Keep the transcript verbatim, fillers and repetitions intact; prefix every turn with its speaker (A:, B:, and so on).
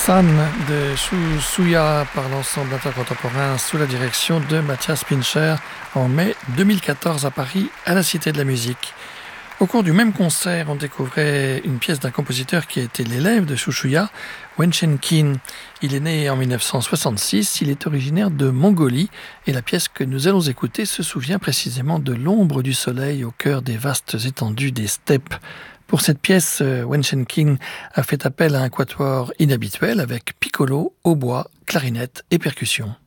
A: San de Shusuya par l'ensemble intercontemporain sous la direction de Matthias Pincher en mai deux mille quatorze à Paris, à la Cité de la Musique. Au cours du même concert, on découvrait une pièce d'un compositeur qui a été l'élève de Shusuya, Wenshen Qin. Il est né en mille neuf cent soixante-six, il est originaire de Mongolie et la pièce que nous allons écouter se souvient précisément de l'ombre du soleil au cœur des vastes étendues des steppes. Pour cette pièce, Wenshen Qin a fait appel à un quatuor inhabituel avec piccolo, hautbois, clarinette et percussions.